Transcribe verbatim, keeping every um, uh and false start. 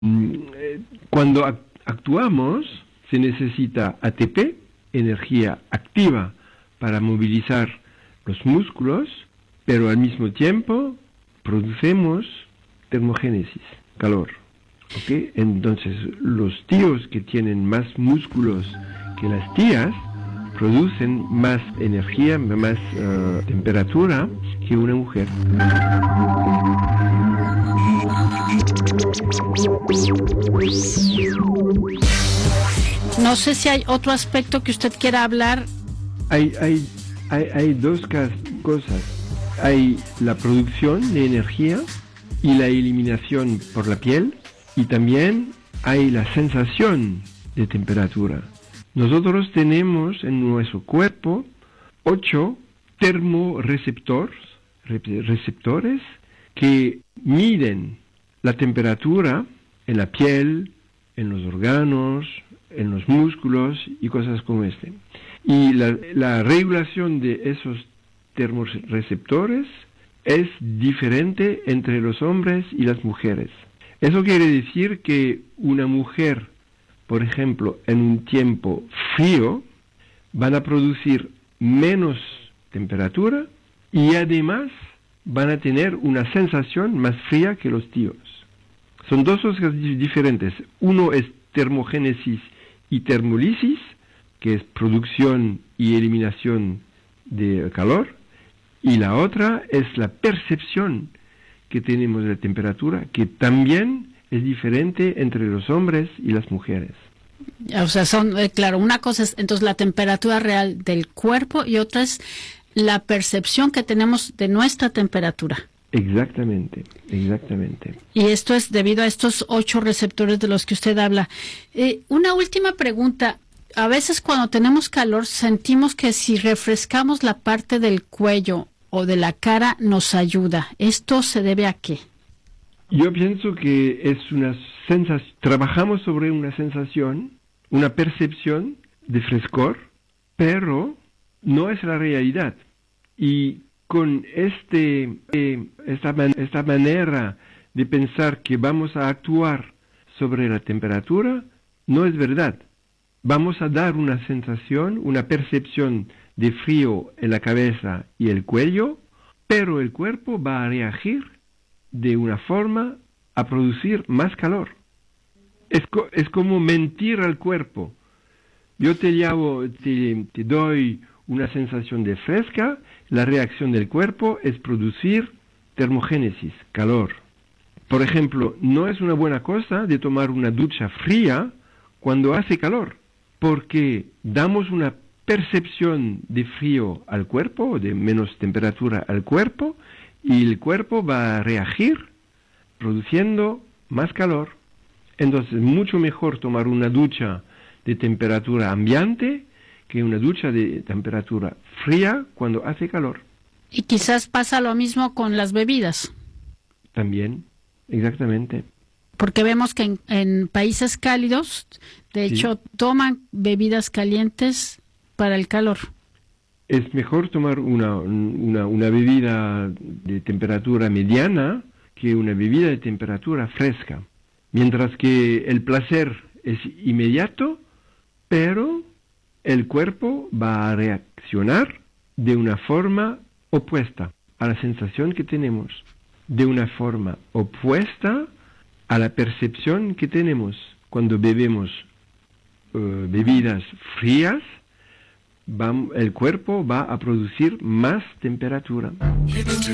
Cuando actuamos, se necesita A T P, energía activa, para movilizar los músculos, pero al mismo tiempo producemos termogénesis, calor. ¿Okay? Entonces, los tíos que tienen más músculos que las tías producen más energía, más uh, temperatura que una mujer. No sé si hay otro aspecto que usted quiera hablar. Hay, hay, hay, hay dos cosas. Hay la producción de energía y la eliminación por la piel, y también hay la sensación de temperatura. Nosotros tenemos en nuestro cuerpo ocho termorreceptores, receptores que miden la temperatura en la piel, en los órganos, en los músculos y cosas como este. Y la, la regulación de esos termorreceptores es diferente entre los hombres y las mujeres. Eso quiere decir que una mujer, por ejemplo, en un tiempo frío, van a producir menos temperatura y además van a tener una sensación más fría que los tíos. Son dos cosas diferentes. Uno es termogénesis y termolisis, que es producción y eliminación de calor, y la otra es la percepción que tenemos de la temperatura, que también es diferente entre los hombres y las mujeres. O sea, son, eh, claro, una cosa es entonces la temperatura real del cuerpo y otra es la percepción que tenemos de nuestra temperatura. Exactamente, exactamente. Y esto es debido a estos ocho receptores de los que usted habla. Eh, una última pregunta. A veces cuando tenemos calor sentimos que si refrescamos la parte del cuello o de la cara nos ayuda. ¿Esto se debe a qué? Yo pienso que es una sensación, trabajamos sobre una sensación, una percepción de frescor, pero no es la realidad. Y con este, eh, esta, man, esta manera de pensar que vamos a actuar sobre la temperatura, no es verdad. Vamos a dar una sensación, una percepción de frío en la cabeza y el cuello, pero el cuerpo va a reagir de una forma a producir más calor. Es, co- es como mentir al cuerpo. Yo te, llamo, te, te doy una sensación de fresca, la reacción del cuerpo es producir termogénesis, calor. Por ejemplo, no es una buena cosa de tomar una ducha fría cuando hace calor, porque damos una percepción de frío al cuerpo, de menos temperatura al cuerpo, y el cuerpo va a reagir produciendo más calor. Entonces es mucho mejor tomar una ducha de temperatura ambiente que una ducha de temperatura fría cuando hace calor. Y quizás pasa lo mismo con las bebidas. También, exactamente. Porque vemos que en, en países cálidos, de Sí. hecho, toman bebidas calientes para el calor. Es mejor tomar una, una, una bebida de temperatura mediana que una bebida de temperatura fresca. Mientras que el placer es inmediato, pero el cuerpo va a reaccionar de una forma opuesta a la sensación que tenemos, de una forma opuesta a la percepción que tenemos cuando bebemos uh, bebidas frías. Va, el cuerpo va a producir más temperatura.